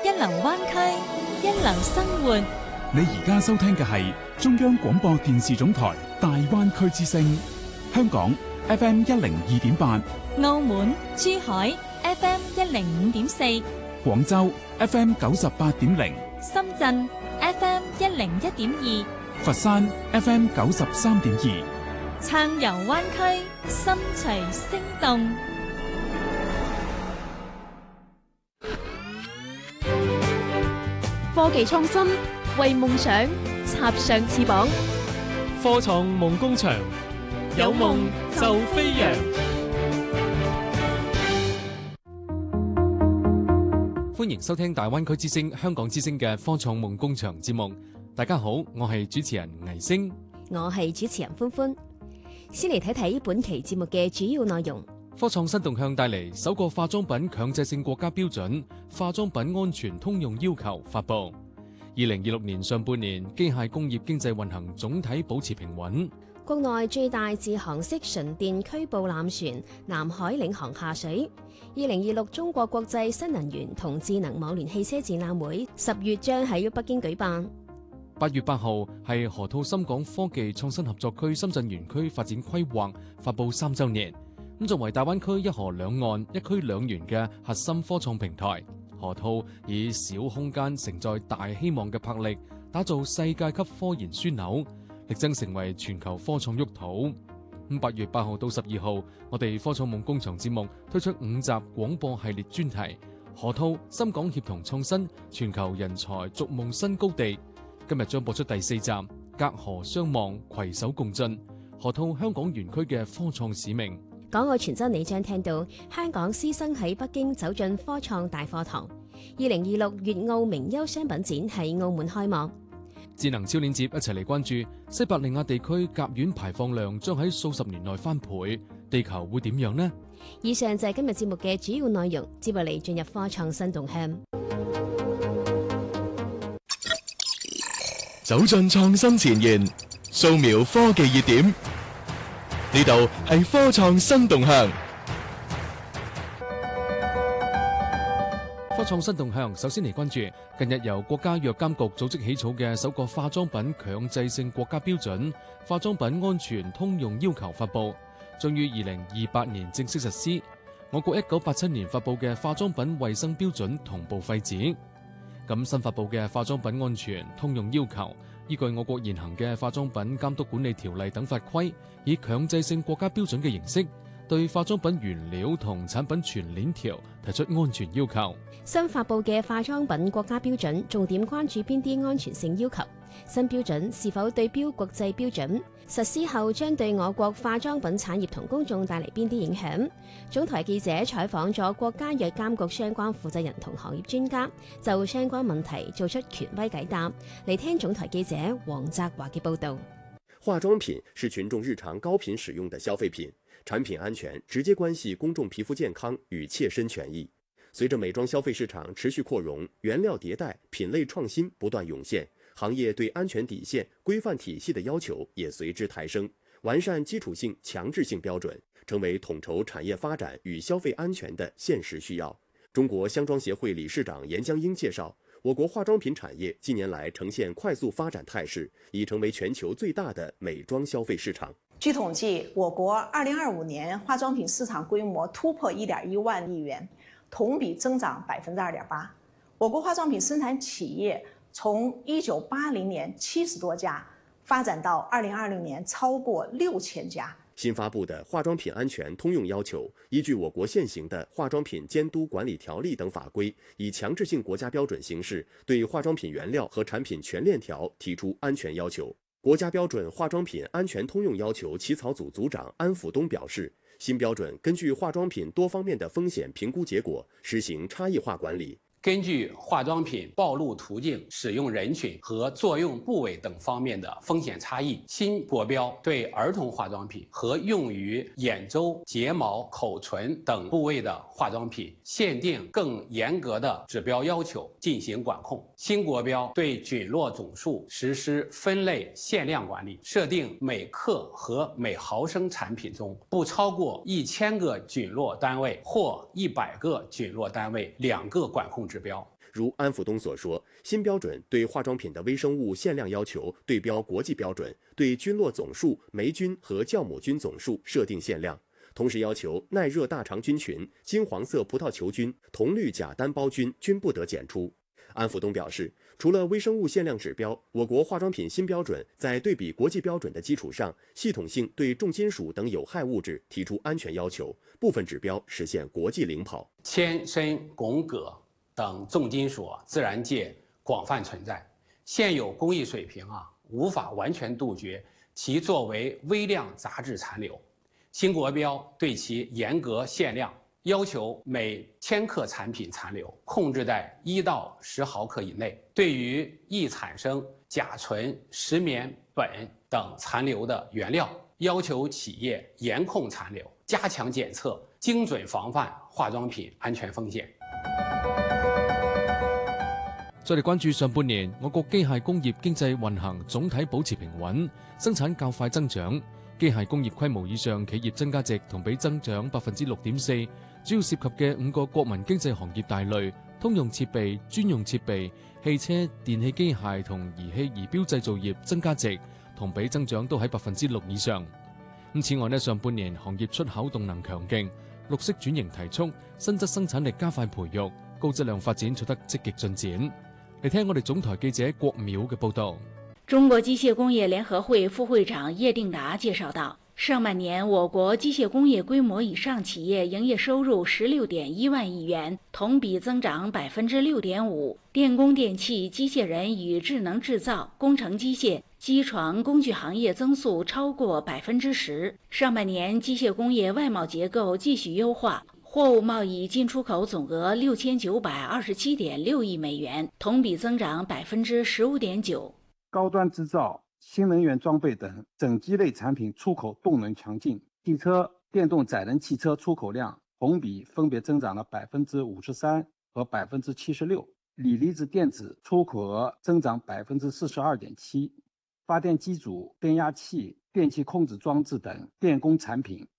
一流灣區，一流生活。 你而家收聽嘅係中央廣播電視總台大灣區之聲，香港 FM 102.8， 澳門、珠海 FM 105.4， 廣州 FM 98.0， 深圳 FM 101.2， 佛山 FM 93.2， 暢遊灣區，心隨聲動。 科技創新，為夢想插上翅膀。 科創夢工場，有夢就飛揚。歡迎收聽大灣區之聲、香港之聲嘅科創夢工場節目。大家好，我係主持人倪星， 我係主持人歡歡。先嚟睇睇本期節目嘅主要內容。 科創新動向帶嚟首個化妝品強制性國家標準化妝品安全通用要求發布。2026年上半年機械工業經濟運行總體保持平穩。 國內最大自航式純電驅捕艦船南海領航下水。2026中國國際新能源同智能網聯汽車展覽會10月將喺北京舉辦。 8月8號係河套深港科技創新合作區深圳園區發展規劃發布3週年。咁作為大灣區一河兩岸一區兩園嘅核心科創平台，河套以小空間承載大希望嘅魄力，打造世界級科研樞紐，力爭成為全球科創沃土。8月8號到12號，我哋科創夢工場節目推出5集廣播系列專題，河套深港協同創新，全球人才逐夢新高地。今日將播出第4集，隔河相望，攜手共進，河套香港園區嘅科創使命。 港澳傳真你將聽到香港師生喺北京走進科創大課堂。2026粵澳名優商品展喺澳門開幕。 智能超鏈接一齊嚟關注西伯利亞地區甲烷排放量將喺數十年內翻倍，地球會點樣呢？ 以上就係今日節目嘅主要內容，接落嚟進入科創新動向。 走進創新前沿，掃描科技熱點。呢度係科創新動向。 科創新動向，首先嚟關注近日由國家藥監局組織起草嘅首個化妝品強制性國家標準化妝品安全通用要求發布，將於2028年正式實施。我國1987年發布嘅化妝品衛生標準同步廢止。咁新發布嘅化妝品安全通用要求，依據我國現行嘅化妝品監督管理條例等法規，以強制性國家標準嘅形式，對化妝品原料同產品全鏈條提出安全要求。 新發布嘅化妝品國家標準重點關注邊啲安全性要求？新標準是否對標國際標準？實施後將對我國化妝品產業同公眾帶嚟邊啲影響？總台記者採訪咗國家藥監局相關負責人同行業專家，就相關問題做出權威解答。嚟聽總台記者黃澤華嘅報導。 化妝品是群眾日常高頻使用的消費品，產品安全直接關係公眾皮膚健康與切身權益。隨着美妝消費市場持續擴容，原料迭代、品類創新不斷湧現，行業對安全底線、規範體系的要求也隨之抬升，完善基礎性、強制性標準，成為統籌產業發展與消費安全的現實需要。中國香妝協會理事長嚴江英介紹，我國化妝品產業近年來呈現快速發展態勢，已成為全球最大的美妝消費市場。 據統計，我國2025年化妝品市場規模突破1.1萬億元，同比增長2.8%。我國化妝品生產企業從1980年70多家發展到2026年超過6000家。 新發布的化妝品安全通用要求，依據我國現行的化妝品監督管理條例等法規，以強制性國家標準形式，對化妝品原料和產品全鏈條提出安全要求。國家標準化妝品安全通用要求起草組組長安輔東表示，新標準根據化妝品多方面的風險評估結果，實行差異化管理。 根據化妝品暴露途徑、使用人群和作用部位等方面的風險差異，新國標對兒童化妝品和用於眼周、睫毛、口唇等部位的化妝品限定更嚴格的指標要求進行管控。新國標對菌落總數實施分類限量管理，設定每克和每毫升產品中不超過1000個菌落單位或100個菌落單位2個管控值。 指标。 如安福东所说，新标准对化妆品的微生物限量要求对标国际标准，对菌落总数、霉菌和酵母菌总数设定限量，同时要求耐热大肠菌群、金黄色葡萄球菌、铜绿假单胞菌均不得检出。安福东表示，除了微生物限量指标，我国化妆品新标准在对比国际标准的基础上，系统性对重金属等有害物质提出安全要求，部分指标实现国际领跑。 铅、砷、汞、铬等重金属自然界广泛存在，现有工艺水平无法完全杜绝其作为微量杂质残留。新国标对其严格限量，要求每千克产品残留控制在1到10毫克以内。对于易产生甲醇、石棉、苯等残留的原料，要求企业严控残留，加强检测，精准防范化妝品安全風險。 再嚟關注上半年，我國機械工業經濟運行總體保持平穩，生產較快增長。機械工業規模以上企業增加值同比增長6.4%，主要涉及嘅5個國民經濟行業大類，通用設備、專用設備、汽車、電氣機械同儀器儀表製造業增加值同比增長都喺6%以上。此外上半年行業出口動能強勁，綠色轉型提速，新質生產力加快培育，高質量發展取得積極進展。嚟聽我哋總台記者郭淼嘅報道。 中國機械工業聯合會副會長葉定達介紹道，上半年我國機械工業規模以上企業營業收入16.1萬億元，同比增長6.5%。電工電氣、機械人與智能製造、工程機械、機床工具行業增速超過10%。上半年機械工業外貿結構繼續優化，貨物貿易進出口總額6927.6億美元，同比增長15.9%。 高端製造、新能源裝備等整機類產品出口動能強勁，汽車、電動載人汽車出口量同比分別增長了53%和76%，鋰離子電子出口額增長42.7%，發電機組、變壓器、電氣控制裝置等電工產品